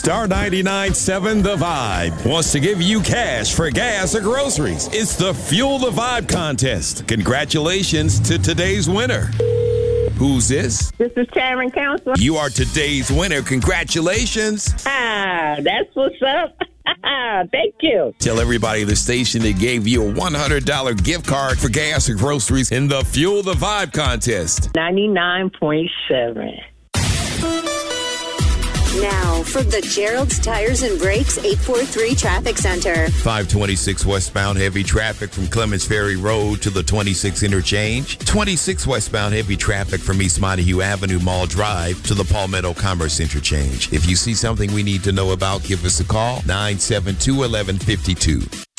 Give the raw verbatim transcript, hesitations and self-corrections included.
Star ninety-nine point seven The Vibe wants to give you cash for gas or groceries. It's the Fuel the Vibe contest. Congratulations to today's winner. Who's this? This is Sharon Counselor. You are today's winner. Congratulations. Ah, that's what's up. Thank you. Tell everybody the station that gave you a one hundred dollars gift card for gas or groceries in the Fuel the Vibe contest. ninety-nine point seven. Now, from the Gerald's Tires and Brakes eight four three Traffic Center. five twenty-six westbound heavy traffic from Clements Ferry Road to the twenty-six interchange. twenty-six westbound heavy traffic from East Montague Avenue Mall Drive to the Palmetto Commerce interchange. If you see something we need to know about, give us a call, nine seven two, one one five two.